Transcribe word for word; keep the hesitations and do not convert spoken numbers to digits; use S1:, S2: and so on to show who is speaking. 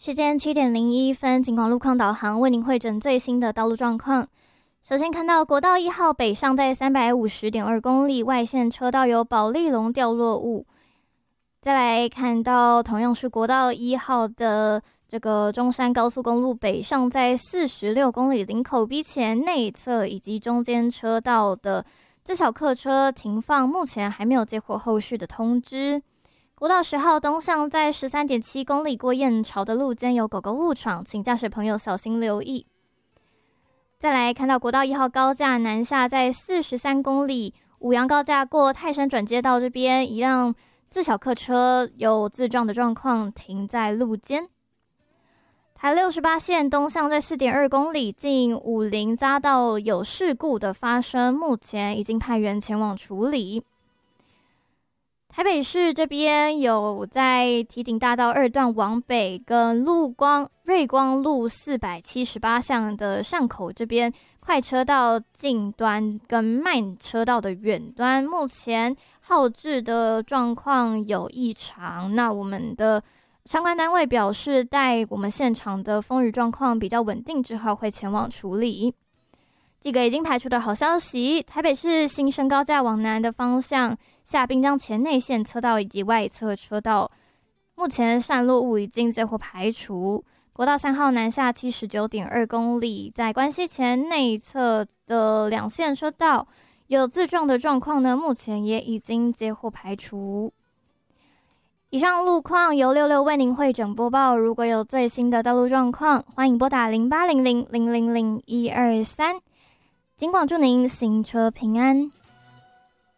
S1: 时间七点零一分，警广路况导航为您汇整最新的道路状况。首先看到国道一号北上在 三百五十点二 公里，外线车道有保利龙掉落物。再来看到同样是国道一号的这个中山高速公路北上在四十六公里，林口 B 前内侧以及中间车道的自小客车停放，目前还没有接获后续的通知。国道十号东向在 十三点七 公里过燕巢的路间有狗狗误闯，请驾驶朋友小心留意。再来看到国道一号高架南下在四十三公里，五羊高架过泰山转接道这边，一辆自小客车有自撞的状况，停在路肩。台六十八线东向在 四点二 公里，近五菱匝道有事故的发生，目前已经派员前往处理。台北市这边有在堤顶大道二段往北跟陆光瑞光路四百七十八巷的巷口这边快车道近端跟慢车道的远端，目前号志的状况有异常，那我们的相关单位表示，待我们现场的风雨状况比较稳定之后，会前往处理。这个已经排除的好消息，台北市新生高架往南的方向下滨江前内线车道以及外侧车道，目前散落物已经接获排除。国道三号南下 七十九点二 公里，在关西前内侧的两线车道有自撞的状况呢，目前也已经接获排除。以上路况由六六为您汇整播报，如果有最新的道路状况，欢迎拨打零八零零零零零一二三。警广祝您行车平安。